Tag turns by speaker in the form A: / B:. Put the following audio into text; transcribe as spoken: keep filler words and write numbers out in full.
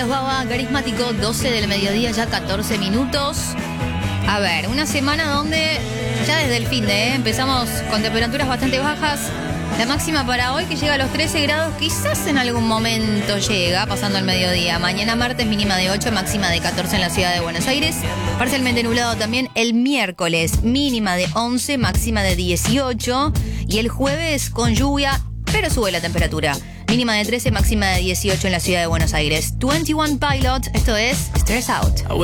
A: Baba, carismático, doce del mediodía, ya catorce minutos. A ver, una semana donde ya desde el fin de ¿eh? empezamos con temperaturas bastante bajas. La máxima para hoy que llega a los trece grados, quizás en algún momento llega, pasando el mediodía. Mañana martes mínima de ocho, máxima de catorce en la ciudad de Buenos Aires. Parcialmente nublado también el miércoles, mínima de once, máxima de dieciocho. Y el jueves con lluvia, pero sube la temperatura. Mínima de trece, máxima de dieciocho en la ciudad de Buenos Aires. veintiuno Pilot, esto es Stress Out.